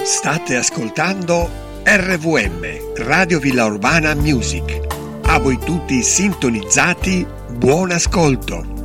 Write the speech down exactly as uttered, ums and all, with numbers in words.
State ascoltando R V M, Radio Villa Urbana Music. A voi tutti sintonizzati, buon ascolto.